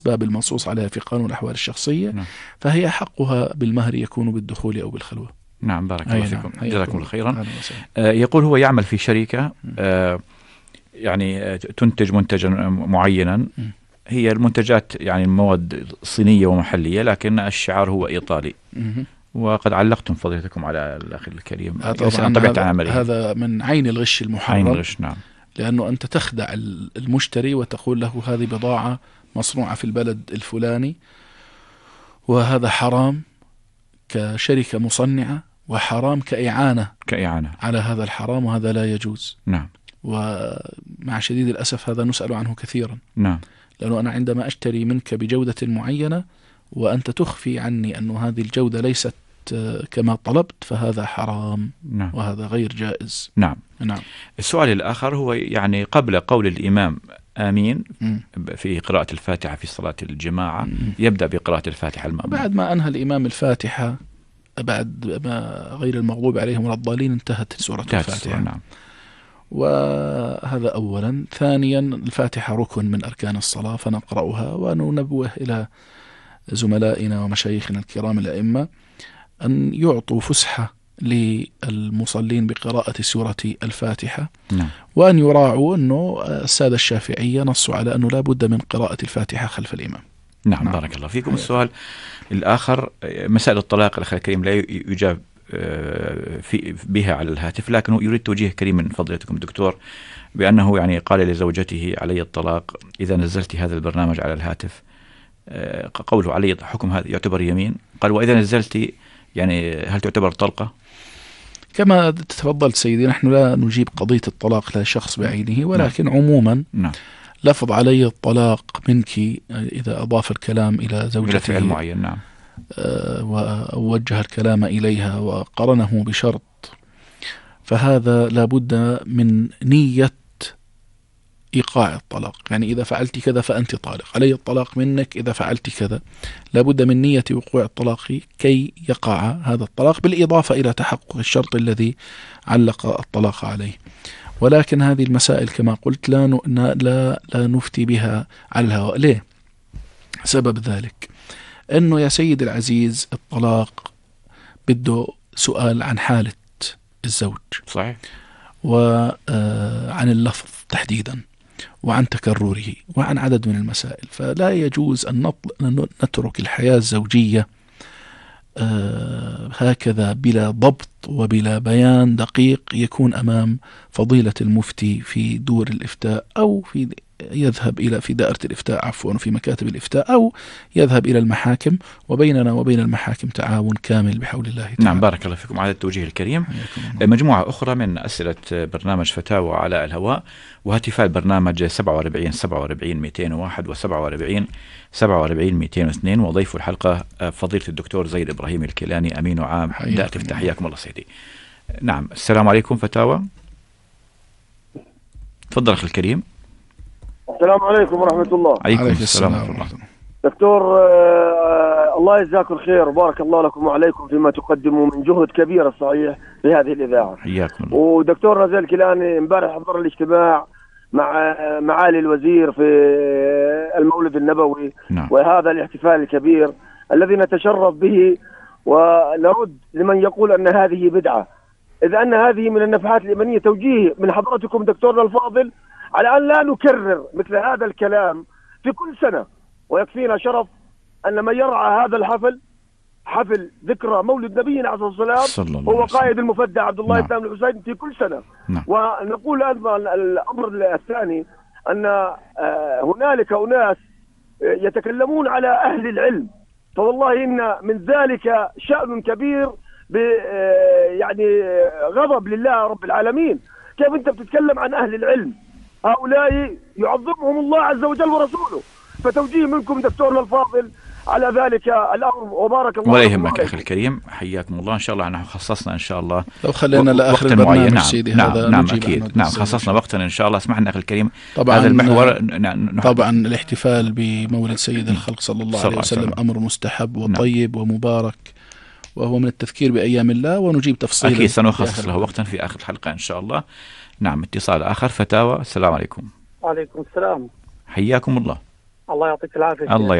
باب المنصوص عليها في قانون الأحوال الشخصية، نعم. فهي حقها بالمهر يكون بالدخول أو بالخلوة. نعم، بارك الله فيكم، جزاكم الله خيرا. يقول هو يعمل في شركة يعني تنتج منتجا معينا، هي المنتجات يعني المواد صينية ومحلية، لكن الشعار هو إيطالي. وقد علقتم فضيلتكم على الأخ الكريم طبعا هذا من عين الغش المحرم. عين الغش، نعم. لأنه أنت تخدع المشتري وتقول له هذه بضاعة مصنوعة في البلد الفلاني، وهذا حرام كشركة مصنعة، وحرام كإعانة على هذا الحرام، وهذا لا يجوز. نعم. ومع شديد الأسف هذا نسأل عنه كثيرا. نعم. لأنه أنا عندما أشتري منك بجودة معينة وأنت تخفي عني أن هذه الجودة ليست كما طلبت، فهذا حرام. نعم. وهذا غير جائز. نعم. نعم. السؤال الآخر هو يعني قبل قول الإمام آمين في قراءة الفاتحة في صلاة الجماعة يبدأ بقراءة الفاتحة المأموم. بعد ما أنهى الإمام الفاتحة، بعد ما غير المغضوب عليهم ولا الضالين، انتهت سورة الفاتحة. نعم. وهذا أولا. ثانيا، الفاتحة ركن من أركان الصلاة، فنقرأها وننبه إلى زملائنا ومشايخنا الكرام الأئمة أن يعطوا فسحة للمصلين بقراءة سورة الفاتحة. نعم. وأن يراعوا أنه السادة الشافعية نصوا على أنه لا بد من قراءة الفاتحة خلف الإمام. نعم. بارك الله فيكم. السؤال الآخر، مسألة الطلاق الأخ الكريم لا يجاب بها على الهاتف، لكنه يريد توجيه كريم من فضيلتكم دكتور، بأنه يعني قال لزوجته علي الطلاق إذا نزلت هذا البرنامج على الهاتف. قوله علي حكم هذا يعتبر يمين، قال وإذا نزلت يعني هل تعتبر طلقة؟ كما تفضلت سيدي، نحن لا نجيب قضية الطلاق لشخص بعينه، ولكن عموما لفظ علي الطلاق منك إذا أضاف الكلام إلى زوجته إلى فعل معين، نعم، ووجه الكلام إليها وقرنه بشرط، فهذا لابد من نية إيقاع الطلاق. يعني إذا فعلت كذا فأنت طالق، علي الطلاق منك إذا فعلت كذا. لابد من نية وقوع الطلاق كي يقع هذا الطلاق، بالإضافة إلى تحقق الشرط الذي علق الطلاق عليه. ولكن هذه المسائل كما قلت لا نفتي بها على الهواء. ليه؟ سبب ذلك أنه يا سيد العزيز الطلاق بده سؤال عن حالة الزوج، صحيح، وعن اللفظ تحديدا، وعن تكرره، وعن عدد من المسائل. فلا يجوز أن نترك الحياة الزوجية هكذا بلا ضبط وبلا بيان دقيق يكون أمام فضيلة المفتي في دور الإفتاء، أو يذهب في دائرة الإفتاء عفوا، في مكاتب الإفتاء، أو يذهب إلى المحاكم، وبيننا وبين المحاكم تعاون كامل بحول الله تعالى. نعم، بارك الله فيكم على التوجيه الكريم. مجموعة أخرى من أسئلة برنامج فتاوى على الهواء، وهاتفاء البرنامج 47 47 201 و 47 47 202، وضيف الحلقة فضيلة الدكتور زيد إبراهيم الكيلاني، أمين عام دائرة الإفتاء. حياكم الله سيدي. نعم، السلام عليكم فتاوى. تفضل أخي الكريم. السلام عليكم ورحمة الله. عليكم السلام ورحمة الله. دكتور الله يجزاكم الخير وبارك الله لكم وعليكم فيما تقدموا من جهد كبير الصحيح في هذه الإذاعة. حياكم الله. ودكتور زيد الكيلاني امبارح حضر الاجتماع مع معالي الوزير في المولد النبوي. نعم. وهذا الاحتفال الكبير الذي نتشرف به، ونرد لمن يقول أن هذه بدعة، إذ أن هذه من النفحات الإيمانية. توجيه من حضرتكم دكتورنا الفاضل على أن لا نكرر مثل هذا الكلام في كل سنة، ويكفينا شرف أن من يرعى هذا الحفل، حفل ذكرى مولد نبينا عليه الصلاة والسلام، هو قائد المفدى عبد الله بن الحسين في كل سنة. ونقول الأمر الثاني أن هنالك أناس يتكلمون على أهل العلم، فوالله إن من ذلك شأن كبير، يعني غضب لله رب العالمين. كيف أنت بتتكلم عن أهل العلم؟ هؤلاء يعظمهم الله عز وجل ورسوله. فتوجيه منكم دكتورنا الفاضل على ذلك الأمر، وبارك الله. ولا يهمك أخي الكريم، حياكم الله. إن شاء الله نحن خصصنا إن شاء الله لو خلينا لآخر البرنامج سيدي. نعم أكيد. نعم، خصصنا وقتا إن شاء الله. اسمح لنا أخي الكريم، طبعا هذا المحور طبعا الاحتفال بمولد سيد الخلق صلى الله عليه وسلم أمر مستحب وطيب ومبارك، وهو من التذكير بأيام الله، ونجيب تفصيلا. أكيد سنخصص له وقتا في آخر الحلقة إن شاء الله. نعم، اتصال آخر. فتاوى. السلام عليكم. وعليكم السلام. حياكم الله. الله يعطيك العافية. الله